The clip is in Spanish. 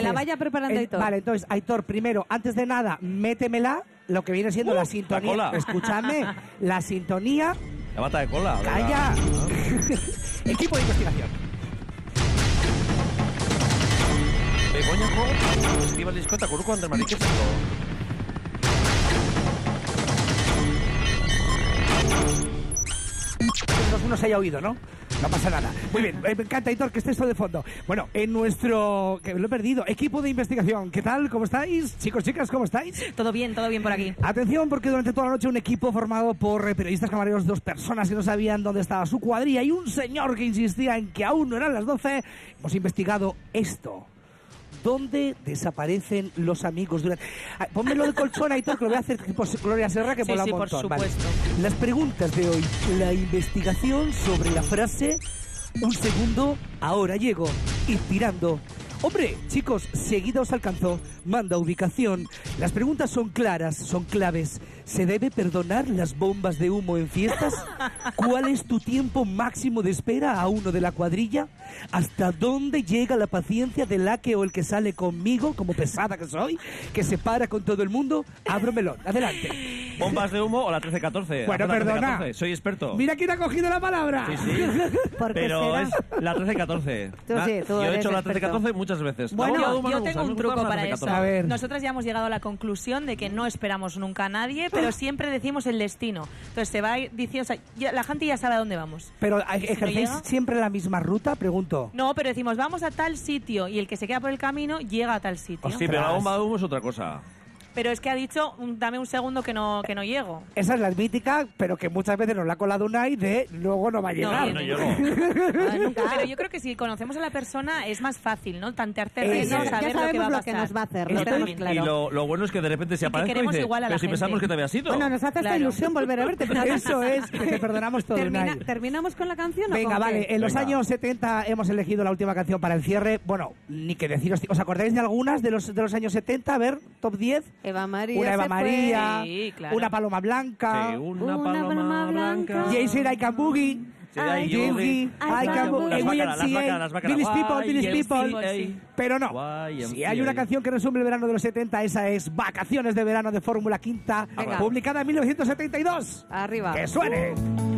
la vaya preparando Aitor. Vale, entonces, Aitor, primero, antes de nada, métemela, lo que viene siendo la sintonía. La cola. Escúchame, la sintonía. La bata de cola. ¡Calla! Equipo de investigación. Begoñako, Festival Diskota, Kuruko, Ander Mariquetzeko. No se haya oído, ¿no? No pasa nada. Muy bien, me encanta, Aitor, que esté esto de fondo. Bueno, en nuestro... que lo he perdido. Equipo de investigación. ¿Qué tal? ¿Cómo estáis? Chicos, chicas, ¿cómo estáis? Todo bien por aquí. Atención, porque durante toda la noche un equipo formado por periodistas, camareros, 2 personas que no sabían dónde estaba su cuadrilla y un señor que insistía en que aún no eran las 12, hemos investigado esto. ¿Dónde desaparecen los amigos durante...? Pónmelo de colchón, Aitor, que lo voy a hacer tipo Gloria Serra, que mola un montón. Sí, por supuesto. Vale. Las preguntas de hoy. La investigación sobre la frase "un segundo, ahora llego", y tirando. Hombre, chicos, seguida os alcanzó. Manda ubicación. Las preguntas son claras, son claves. ¿Se debe perdonar las bombas de humo en fiestas? ¿Cuál es tu tiempo máximo de espera a uno de la cuadrilla? ¿Hasta dónde llega la paciencia de la que o el que sale conmigo, como pesada que soy, que se para con todo el mundo? Abro melón. Adelante. ¿Bombas de humo o la 13-14? Bueno, perdona. 13-14. Soy experto. Mira quién ha cogido la palabra. Sí, sí. Pero es la 13-14. Tú Yo he eres hecho la experto. 13-14 muchas veces. Bueno, La bomba yo no me tengo gusta, un me truco gusta la para 13-14. eso. A ver. Nosotras ya hemos llegado a la conclusión de que no esperamos nunca a nadie, pero siempre decimos el destino. Entonces se va diciendo, o sea, la gente ya sabe a dónde vamos. Pero ¿No ¿ejercéis llega? siempre la misma ruta? Pregunto. No, pero decimos, vamos a tal sitio, y el que se queda por el camino llega a tal sitio. Sí, pero la bomba de humo es otra cosa. Pero es que ha dicho, dame un segundo que no llego. Esa es la mítica, pero que muchas veces nos la ha colado Unai de luego no va a llegar. No llego. Pero yo creo que si conocemos a la persona es más fácil, ¿no? Tantear Sí. terreno, Ya saber sabemos lo que va a lo pasar. que nos va a hacer, Eso lo tenemos también. claro. Y lo bueno es que de repente se Y que aparece y queremos dice, igual a la pero si gente. pensamos que te habías ido. Bueno, nos hace esta Claro. ilusión volver a verte. Eso es, que te perdonamos todo, Unai. ¿Terminamos con la canción o Venga, con vale. qué? En los Venga. años 70 hemos elegido la última canción para el cierre. Bueno, ni que deciros. ¿Os acordáis de algunas de los años 70? A ver, top 10. Eva María Una Eva se fue. María, Sí, claro. una Paloma Blanca, Sí, Una una paloma paloma blanca. blanca. Jason I Can Boogie, Sí, ahí yo Yugi, vi. I Can Boogie, Las bácaras, YMCA, las bácaras. Billy's People, Billy's People. sí. Pero no, YMCA. si hay una canción que resume el verano de los 70, esa es Vacaciones de Verano de Fórmula Quinta, Venga. publicada en 1972. Arriba. ¡Que suene!